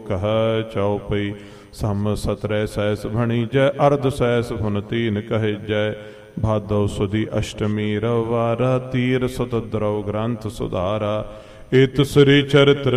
ਕਹੈ ਚਉਪਈ। ਸਮ 17 ਸੈਸ ਭਣੀ ਜੈ ਅਰਧ ਸੈਸ ਫੁਨ ਤੀਨ ਕਹੇ ਜੈ। ਭਾਦੋ ਸੁਦੀ ਅਸ਼ਟਮੀ ਰਵਾਰਾ ਤੀਰ ਸੁਤ ਦਰਉ ਗ੍ਰੰਥ ਸੁਧਾਰਾ। ਇਤ ਸ੍ਰੀ ਚਰਿਤ੍ਰ